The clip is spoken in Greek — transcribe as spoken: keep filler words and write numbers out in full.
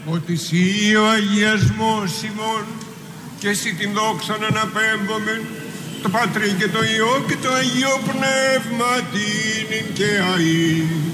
ότι σύ ο αγιασμός ημών και εσύ την δόξα να αναπέμπομεν το Πατρί και το Υιό και το Αγίο Πνεύμα την και αΐ